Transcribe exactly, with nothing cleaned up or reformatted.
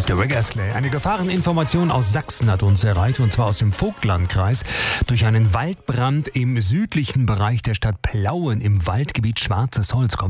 ist der Rick Astley. Eine Gefahreninformation aus Sachsen hat uns erreicht, und zwar aus dem Vogtlandkreis. Durch einen Waldbrand im südlichen Bereich der Stadt Plauen im Waldgebiet Schwarzes Holz kommt